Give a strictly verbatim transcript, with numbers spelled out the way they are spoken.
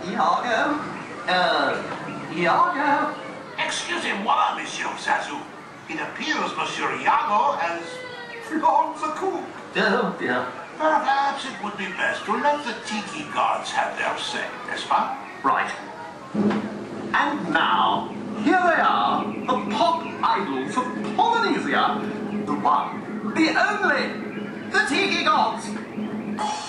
Iago? Uh, Iago? Excusez-moi, Monsieur Zazu. It appears Monsieur Iago has flogged the cook. Oh, dear. Perhaps it would be best to let the Tiki gods have their say, n'est-ce pas? Right. And now, here they are, the pop idols of Polynesia. The one, the only, the Tiki gods.